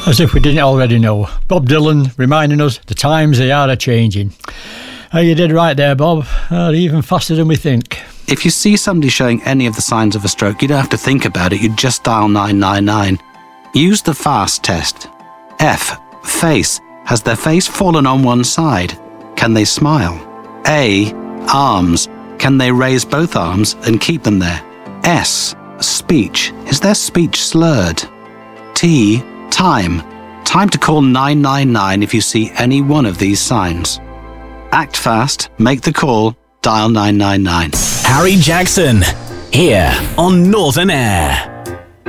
As if we didn't already know. Bob Dylan reminding us the times they are a-changing. Oh, you did right there, Bob. Even faster than we think. If you see somebody showing any of the signs of a stroke, you don't have to think about it. You just dial 999. Use the FAST test. F. Face. Has their face fallen on one side? Can they smile? A. Arms. Can they raise both arms and keep them there? S. Speech. Is their speech slurred? T. Time. Time to call 999 if you see any one of these signs. Act fast, make the call, dial 999. Harry Jackson, here on Northern Air.